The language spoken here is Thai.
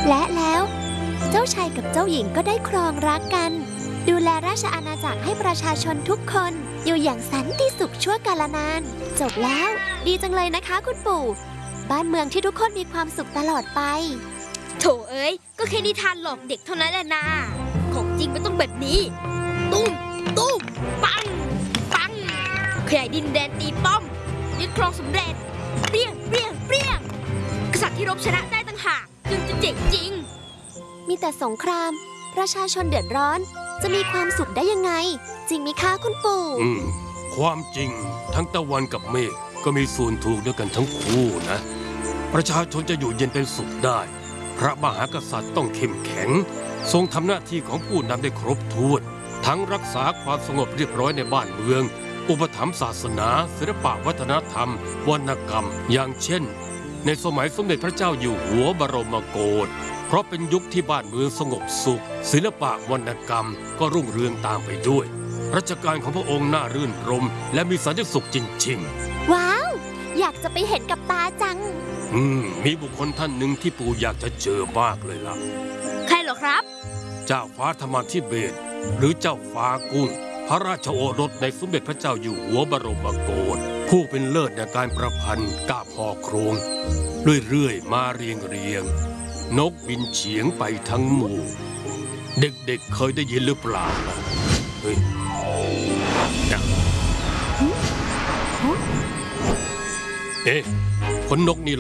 และแล้วเจ้าชายกับเจ้าหญิงก็ได้ครองรักกันดูแลราชอาณาจักรให้ประชาชนทุกคนอยู่อย่างสันติสุขชั่วกาลนานจบแล้วดีจังเลยนะคะคุณปู่บ้านเมืองที่ทุกคนมีความสุขตลอดไปโถเอ้ยก็แค่นิทานหลอกเด็กเท่านั้นแหละนะของจริงมันต้องแบบนี้ตุ้มตุ้มปังปังขยายดินแดนตีป้อมยึดครองสำเร็จเปรี้ยงเปรี้ยงเปรี้ยงกษัตริย์ที่รบชนะได้ต่างหากจึงจะเจ๋งจริงมีแต่สงครามประชาชนเดือดร้อนจะมีความสุขได้ยังไงจริงไหมคะคุณปู่ความจริงทั้งตะวันกับเมฆก็มีส่วนถูกด้วยกันทั้งคู่นะประชาชนจะอยู่เย็นเป็นสุขได้พระมหากษัตริย์ต้องเข้มแข็งทรงทำหน้าที่ของผู้นำได้ครบถ้วนทั้งรักษาความสงบเรียบร้อยในบ้านเมืองอุปถัมภ์ศาสนาศิลปะวัฒนธรรมวรรณกรรมอย่างเช่นในสมัยสมเด็จพระเจ้าอยู่หัวบรมโกศเพราะเป็นยุคที่บ้านเมืองสงบสุขศิลปะวรรณกรรมก็รุ่งเรืองตามไปด้วยรัชกาลของพระองค์น่ารื่นรมและมีสันติสุขจริงๆว้าวอยากจะไปเห็นกับตาจังมีบุคคลท่านหนึ่งที่ปู่อยากจะเจอมากเลยล่ะใครเหรอครับเจ้าฟ้าธรรมาธิเบศรหรือเจ้าฟ้ากุ้งพระราชโอรสในสมเด็จพระเจ้าอยู่หัวบรมโกศผู้เป็นเลิศในการประพันธ์กาบห่อโครงเรื่อยๆมาเรียงนกบินเฉียงไปทั้งหมู่เด็กๆเคยได้ยินหรือเปล่าเฮ้ยขนนกนี่